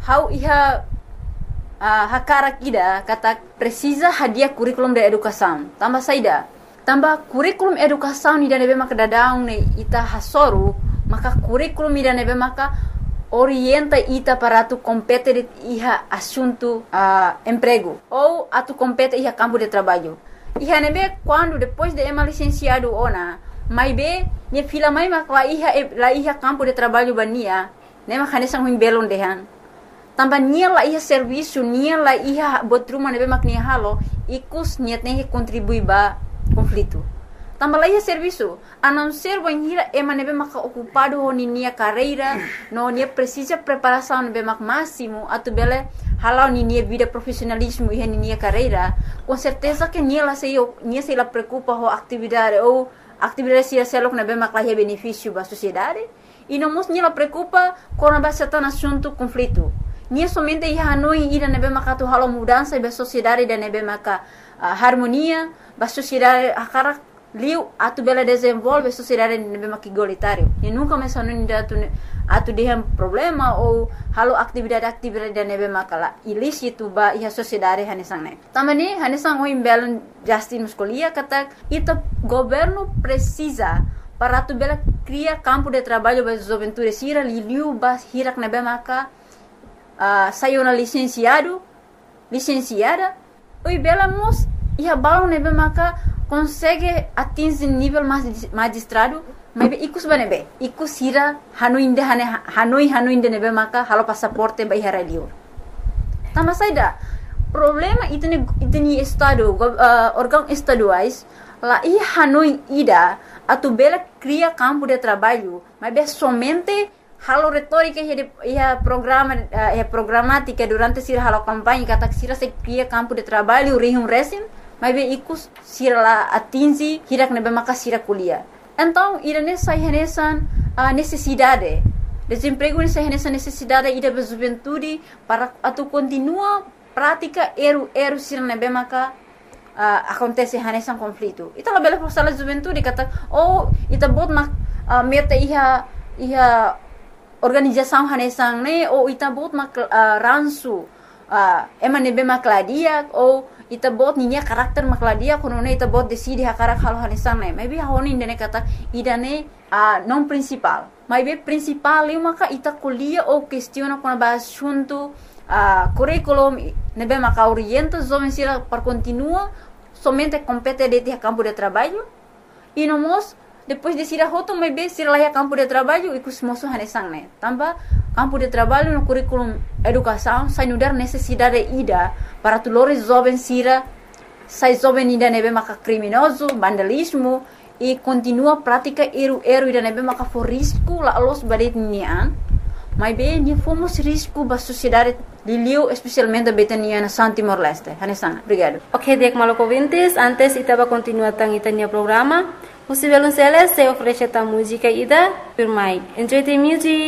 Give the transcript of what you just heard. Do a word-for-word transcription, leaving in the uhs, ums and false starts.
how iha uh, hakara kida kata precisa hadia kurikulum de educação. Tambah saida. Tambah kurikulum educação ida nebe maka dadaung ne ita hasoru, maka kurikulum ida nebe maka orienta ita para tu compete de iha assunto uh, emprego ou a tu compete iha campo de trabalho. Iha nebe quando depois de ema licenciado ona, mai be ne fila mai mak la iha la iha campo de trabalho bania, ne mak hanesang huim belon dehan. Tambah nia la iha serviço, nia la iha botruma nebe mak nia halo, ikus niat ne contribui ba conflito. Tambah la iha serviço, a não ser banhira ema nebe mak ocupado ho ni nia carreira, no nia precisa preparação nebe mak máximo, atu bele halau ni nia vida profissionalismo iha ni nia carreira, com certeza que nia la sei nia sei la preocupa ho atividade ou atividade se selok nebe mak la benefício ba sociedade, e não mos nia la preocupa com a base tan assunto conflito. Nia somente iha hanoi ida nebe mak tu halau mudança ba sociedade da nebe mak uh, harmonia ba sociedade akara liu atu bela desenvolve a sociedade nebe mak igualitário. E nunca mais hanoi ida tu atu dehem problema ou halo atividade-atividade da nebe mak la ilícito ba iha sociedade hanesang ne. Tamani hanesang o imbelon Justin Muscolia kata ita governo precisa para tu bela cria campo de trabalho ba juventude sira liu ba hirak nebe mak Uh, saiu na licenciado, licenciada, e bela mos ia balão nebe maka consegue atingir nível magistrado, mas ikus ba nebe, ikus hira hanuinde hane hanoi hanuinde nebe maka halo passaporte ba ihara liur. Tama saida problema itu ni itu ni estado uh, órgão estaduais lá ia hanoi ida atu bela cria campo de trabalho, mas be somente halo retórica ia programa ia programática durante sira halo campanha kata sira se cria campo de trabalho rihum resim mas be ikus sira la atingi hirak nebe maka sira kuliah. Então ira nessa renesan a necessidade desemprego nessa renesan necessidade ida be juventude para atu continua prática eru eru sira nebe maka uh, acontece renesan conflito. Ita la bela prosala juventude kata oh ita bot mak uh, meta iha iha organização hanesang ne ou ita bot mak uh, ransu uh, ema nebe makladia ou ita bot ninya karakter makladia kono ne ita bot decide hakarak halo hanesang ne maybe honi ne kata ida ne uh, non principal maybe principal eu maka ita kuliah ou questiona kono ba assunto uh, curriculum nebe maka orienta jovem sira para continua somente compete de ter campo de trabalho e no mos depois de sira hoto mai be sira lá campo de trabalho e cosmoso hanesang ne tambah campo de trabalho no curriculum educação sai nudar necessidade ida para tulores jovem sira sai jovem ida nebe maka criminoso vandalismo e continua prática eru eru ida nebe maka for risco la los badet nian mai be ni fomos risco ba sociedade Liliu especialmente betania na San Timor Leste hanesang obrigado. Ok, dek maloko ouvintes, antes itaba continuar tang itania programa. Você violonceles se oferece a música ida por mai. Enjoy the music.